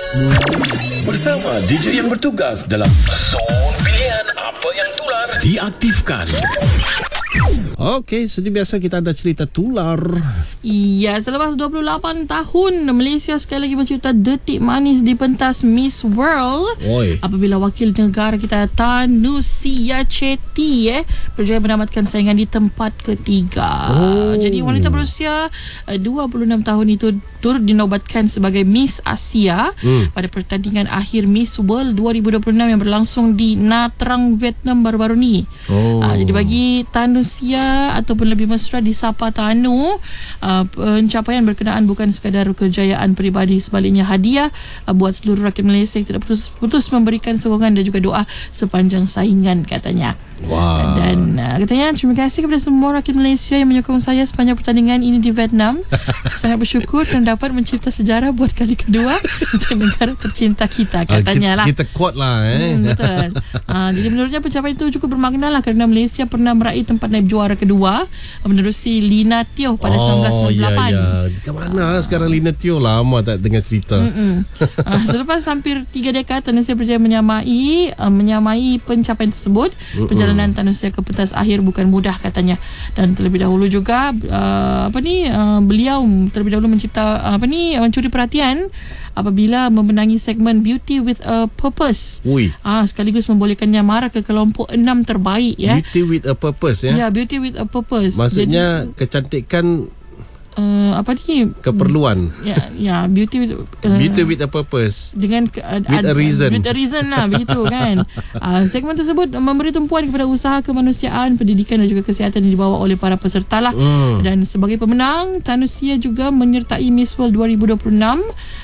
Bersama DJ yang bertugas dalam Zon Pilihan Apa Yang Tular diaktifkan. Okey, seperti biasa kita ada cerita tular. Ya, selepas 28 tahun Malaysia sekali lagi mencipta detik manis di pentas Miss World. Oi. Apabila wakil negara kita Tanusia Chetty berjaya menamatkan saingan di tempat ketiga. Jadi wanita berusia 26 tahun itu turut dinobatkan sebagai Miss Asia pada pertandingan akhir Miss World 2026 yang berlangsung di Nha Trang, Vietnam baru-baru ni. Jadi bagi Tanusia ataupun lebih mesra disapa Tanu, pencapaian berkenaan bukan sekadar kejayaan peribadi, sebaliknya hadiah buat seluruh rakyat Malaysia yang tidak putus memberikan sokongan dan juga doa sepanjang saingan, katanya. Wow. Dan katanya terima kasih kepada semua rakyat Malaysia yang menyokong saya sepanjang pertandingan ini di Vietnam. Saya sangat bersyukur dan dapat mencipta sejarah buat kali kedua untuk negara tercinta kita, katanya lah. Kita kuat lah betul. Jadi menurutnya pencapaian itu cukup bermakna lah, kerana Malaysia pernah meraih tempat naib juara kedua menerusi Lina Teo pada 1998. Ya. Ke mana sekarang Lina Teo? Lama tak dengar cerita. Selepas hampir 3 dekad, Tanusia berjaya menyamai pencapaian tersebut. Perjalanan Tanusia ke pentas akhir bukan mudah, katanya. Dan terlebih dahulu juga beliau terlebih dahulu mencuri perhatian apabila memenangi segmen Beauty with a Purpose. Sekaligus membolehkannya mara ke kelompok 6 terbaik, ya. Beauty with a Purpose, ya. Ya, Beauty with a Purpose. Maksudnya jadi, kecantikan keperluan. Ya, beauty with a purpose. Dengan with a reason. With a reason lah, begitu kan. Segmen tersebut memberi tumpuan kepada usaha kemanusiaan, pendidikan dan juga kesihatan yang dibawa oleh para peserta lah. Dan sebagai pemenang, Tanusia juga menyertai Miss World 2026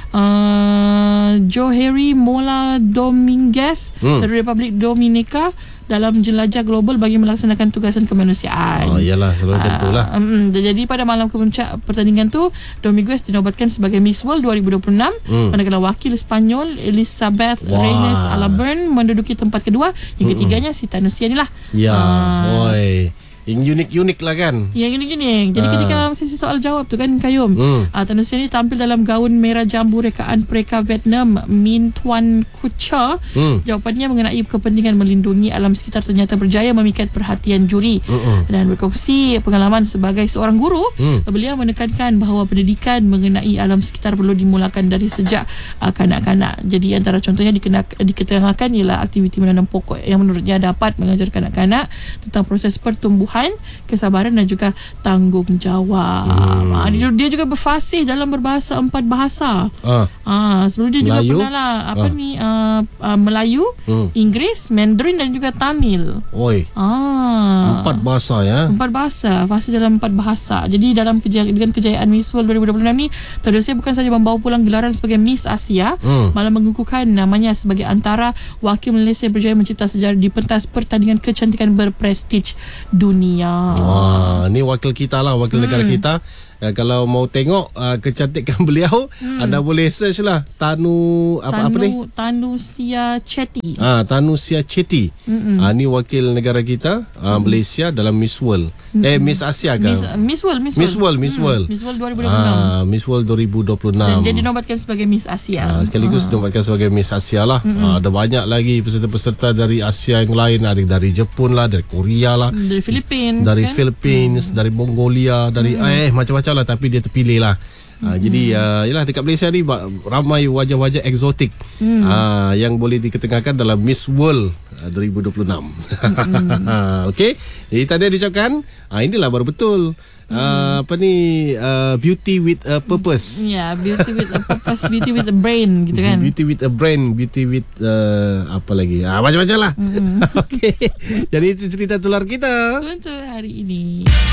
Johari Mola Dominguez dari Republik Dominika dalam jelajah global bagi melaksanakan tugasan kemanusiaan. Iyalah, selalu macam tu lah. Jadi pada malam kepuncak pertandingan tu, Dominguez dinobatkan sebagai Miss World 2026, manakala wakil Spanyol Elizabeth Reyes Alabern menduduki tempat kedua. Yang ketiganya si Tanusia ni lah. Yang unik-unik lah kan. Yang unik-unik. Jadi ketika sesi soal jawab tu kan, Kayum, Tanusia ni tampil dalam gaun merah jambu rekaan Preka Vietnam Min Tuan Kucha. Jawapannya mengenai kepentingan melindungi alam sekitar ternyata berjaya memikat perhatian juri. Dan berkongsi pengalaman sebagai seorang guru, beliau menekankan bahawa pendidikan mengenai alam sekitar perlu dimulakan dari sejak kanak-kanak. Jadi antara contohnya diketengahkan ialah aktiviti menanam pokok yang menurutnya dapat mengajar kanak-kanak tentang proses pertumbuhan, kesabaran dan juga tanggungjawab. Dia juga berfasih dalam berbahasa 4 bahasa. Sebelum dia Melayu? juga pernah lah Melayu, Inggeris, Mandarin dan juga Tamil. 4 bahasa, ya. 4 bahasa, fasih dalam 4 bahasa. Jadi dengan kejayaan Miss World 2026 ni, Tanusia bukan saja membawa pulang gelaran sebagai Miss Asia, malah mengukuhkan namanya sebagai antara wakil Malaysia berjaya mencipta sejarah di pentas pertandingan kecantikan berprestij dunia. Ni wakil kita lah, wakil negara kita. Kalau mau tengok kecantikan beliau, anda boleh search lah Tanusia Chetty. Tanusia Chetty. Ni wakil negara kita, Malaysia dalam Miss World. Miss Asia kan? Miss World 2026. Miss World 2026. Dan dia dinobatkan sebagai Miss Asia. Sekaligus dinobatkan sebagai Miss Asia lah. Ada banyak lagi peserta-peserta dari Asia yang lain. Ada dari Jepun lah, dari Korea lah, dari Philippines, dari Mongolia, dari macam-macam lah, tapi dia terpilih lah. Jadi yalah, dekat Malaysia ni ramai wajah-wajah eksotik yang boleh diketengahkan dalam Miss World 2026. Okey, jadi tadi diucapkan inilah baru betul. Beauty with a Purpose. Beauty with a Purpose, beauty with a brain, gitu kan. Beauty with a brain, beauty with apa lagi, macam-macam lah. Okey, jadi itu cerita tular kita untuk hari ini.